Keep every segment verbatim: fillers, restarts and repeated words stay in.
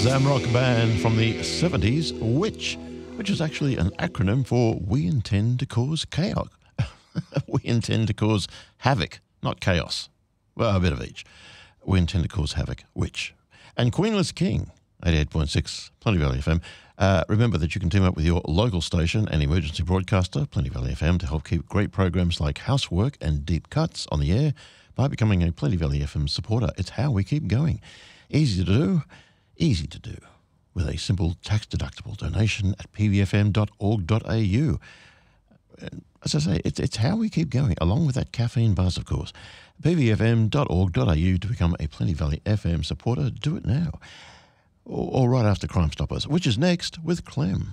Zamrock band from the seventies, which, which is actually an acronym for We Intend to Cause Chaos. We intend to cause havoc, not chaos. Well, a bit of each. We intend to cause havoc, which. And Queenless King, eighty-eight point six, Plenty Valley F M. Uh, remember that you can team up with your local station and emergency broadcaster, Plenty Valley F M, to help keep great programs like Housework and Deep Cuts on the air by becoming a Plenty Valley F M supporter. It's how we keep going. Easy to do, easy to do, with a simple tax-deductible donation at p v f m dot org dot a u. As I say, it's, it's how we keep going, along with that caffeine buzz, of course. p v f m dot org dot a u to become a Plenty Valley F M supporter. Do it now. Or, or right after Crime Stoppers, which is next with Clem.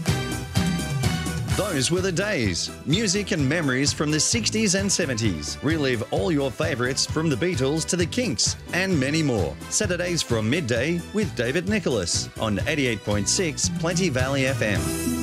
Those were the days. Music and memories from the sixties and seventies. Relive all your favourites from the Beatles to the Kinks and many more. Saturdays from midday with David Nicholas on eighty-eight point six Plenty Valley F M.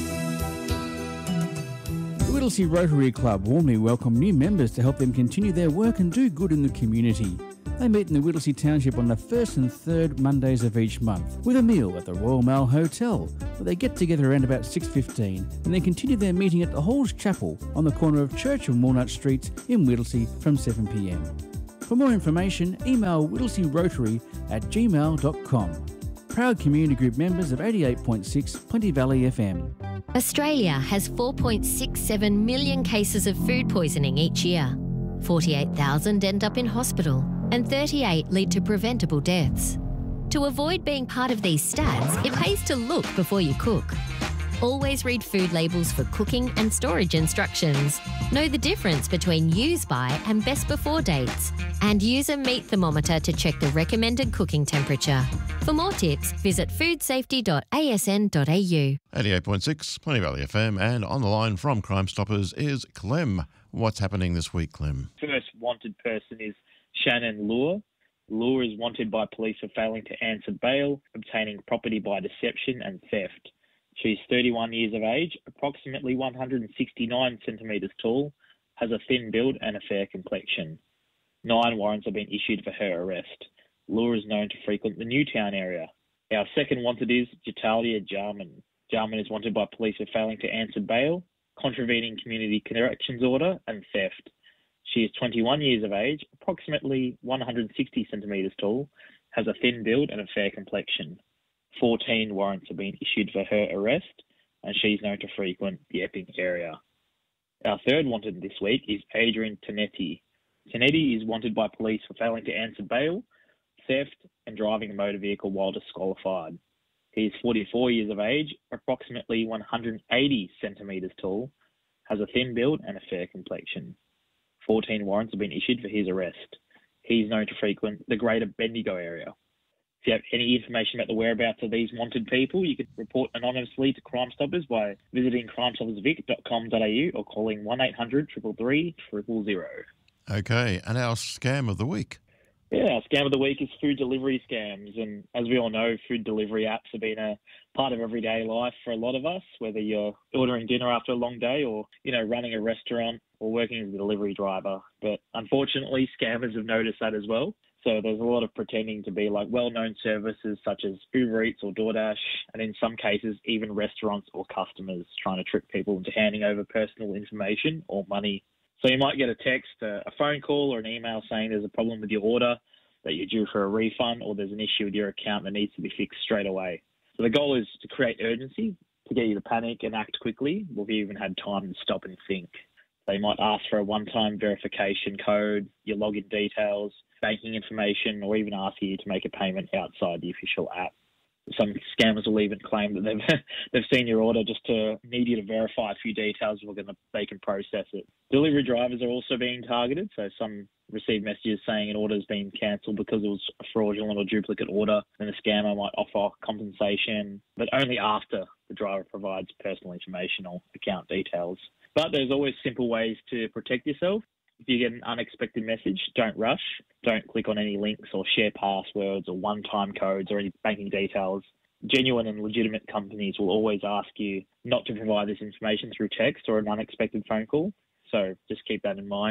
The Whittlesea Rotary Club warmly welcome new members to help them continue their work and do good in the community. They meet in the Whittlesea Township on the first and third Mondays of each month with a meal at the Royal Mail Hotel, where they get together around about six fifteen and then continue their meeting at the Halls Chapel on the corner of Church and Walnut Streets in Whittlesea from seven p m. For more information, email whittlesearotary at gmail dot com. Proud community group members of eighty-eight point six Plenty Valley F M. Australia has four point six seven million cases of food poisoning each year. forty-eight thousand end up in hospital and thirty-eight lead to preventable deaths. To avoid being part of these stats, it pays to look before you cook. Always read food labels for cooking and storage instructions. Know the difference between use by and best before dates. And use a meat thermometer to check the recommended cooking temperature. For more tips, visit food safety dot a s n dot a u. eighty-eight point six Plenty Valley F M, and on the line from Crime Stoppers is Clem. What's happening this week, Clem? First wanted person is Shannon Lure. Lure is wanted by police for failing to answer bail, obtaining property by deception and theft. She's thirty-one years of age, approximately one hundred sixty-nine centimetres tall, has a thin build and a fair complexion. Nine warrants have been issued for her arrest. Lure is known to frequent the Newtown area. Our second wanted is Jatalia Jarman. Jarman is wanted by police for failing to answer bail, contravening community corrections order and theft. She is twenty-one years of age, approximately one hundred sixty centimetres tall, has a thin build and a fair complexion. fourteen warrants have been issued for her arrest, and she's known to frequent the Epping area. Our third wanted this week is Adrian Tanetti. Tanetti is wanted by police for failing to answer bail, theft, and driving a motor vehicle while disqualified. He is forty-four years of age, approximately one hundred eighty centimetres tall, has a thin build and a fair complexion. fourteen warrants have been issued for his arrest. He is known to frequent the Greater Bendigo area. If you have any information about the whereabouts of these wanted people, you can report anonymously to Crime Stoppers by visiting crime stoppers vic dot com dot a u or calling one eight hundred, three three three, zero zero zero. Okay, and our scam of the week? Yeah, our scam of the week is food delivery scams. And as we all know, food delivery apps have been a part of everyday life for a lot of us, whether you're ordering dinner after a long day or, you know, running a restaurant or working as a delivery driver. But unfortunately, scammers have noticed that as well. So there's a lot of pretending to be like well-known services such as Uber Eats or DoorDash, and in some cases, even restaurants or customers trying to trick people into handing over personal information or money. So you might get a text, a phone call or an email saying there's a problem with your order, that you're due for a refund, or there's an issue with your account that needs to be fixed straight away. So the goal is to create urgency, to get you to panic and act quickly, or if you even had time to stop and think. They might ask for a one-time verification code, your login details, banking information, or even ask you to make a payment outside the official app. Some scammers will even claim that they've they've seen your order just to need you to verify a few details before they can process it. Delivery drivers are also being targeted, so some receive messages saying an order has been cancelled because it was a fraudulent or duplicate order, and the scammer might offer compensation, but only after the driver provides personal information or account details. But there's always simple ways to protect yourself. If you get an unexpected message, don't rush. Don't click on any links or share passwords or one-time codes or any banking details. Genuine and legitimate companies will always ask you not to provide this information through text or an unexpected phone call. So just keep that in mind.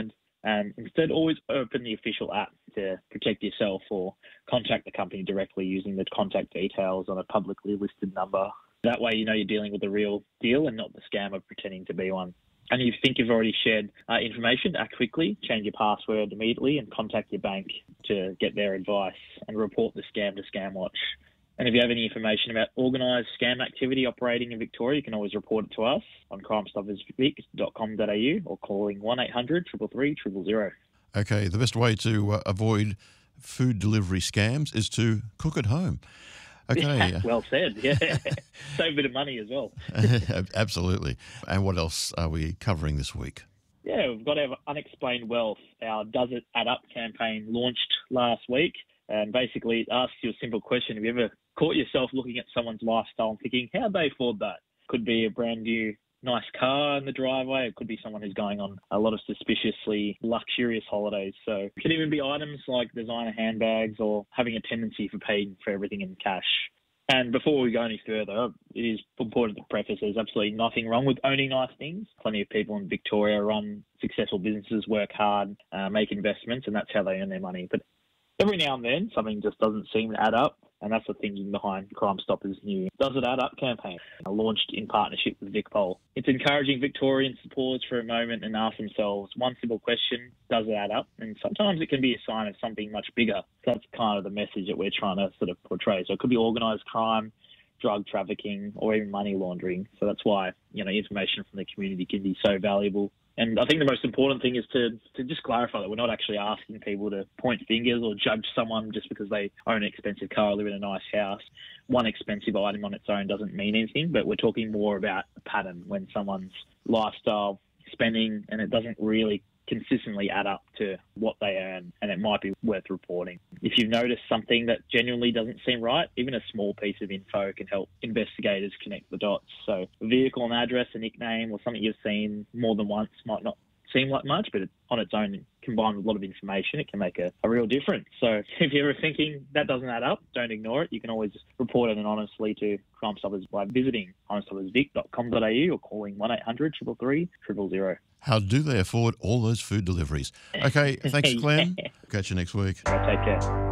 And instead, always open the official app to protect yourself or contact the company directly using the contact details on a publicly listed number. That way, you know you're dealing with the real deal and not the scam of pretending to be one. And if you think you've already shared uh, information, act quickly, change your password immediately, and contact your bank to get their advice and report the scam to ScamWatch. And if you have any information about organised scam activity operating in Victoria, you can always report it to us on crime stoppers vic dot com dot a u or calling one eight hundred, three three three, zero zero. Okay, the best way to uh, avoid food delivery scams is to cook at home. Okay. Yeah, well said, yeah. Save a bit of money as well. Absolutely. And what else are we covering this week? Yeah, we've got our Unexplained Wealth. Our Does It Add Up campaign launched last week. And basically it asks you a simple question. Have you ever caught yourself looking at someone's lifestyle and thinking, how'd they afford that? Could be a brand new nice car in the driveway. It could be someone who's going on a lot of suspiciously luxurious holidays. So it could even be items like designer handbags or having a tendency for paying for everything in cash. And before we go any further, it is important to preface there's absolutely nothing wrong with owning nice things. Plenty of people in Victoria run successful businesses, work hard, uh, make investments, and that's how they earn their money. But every now and then, something just doesn't seem to add up, and that's the thinking behind Crime Stoppers' new Does It Add Up campaign, launched in partnership with VicPol. It's encouraging Victorians to pause for a moment and ask themselves one simple question, does it add up? And sometimes it can be a sign of something much bigger. That's kind of the message that we're trying to sort of portray. So it could be organised crime, drug trafficking, or even money laundering. So that's why, you know, information from the community can be so valuable. And I think the most important thing is to, to just clarify that we're not actually asking people to point fingers or judge someone just because they own an expensive car or live in a nice house. One expensive item on its own doesn't mean anything, but we're talking more about a pattern when someone's lifestyle, spending, and it doesn't really consistently add up to what they earn, and it might be worth reporting. If you've noticed something that genuinely doesn't seem right, even a small piece of info can help investigators connect the dots. So a vehicle, an address, a nickname, or something you've seen more than once might not seem like much, but on its own, combined with a lot of information, it can make a, a real difference. So if you're ever thinking that doesn't add up, don't ignore it. You can always just report it anonymously to Crime Stoppers by visiting crime stoppers vic dot com dot a u or calling one eight hundred, three three three, zero zero. How do they afford all those food deliveries? Okay, thanks, Glenn. Catch you next week. All right, take care.